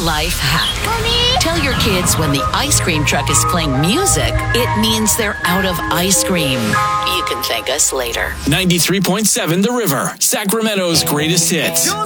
life hack. Mommy? Tell your kids when the ice cream truck is playing music, it means they're out of ice cream. You can thank us later. 93.7 The River, Sacramento's greatest hits.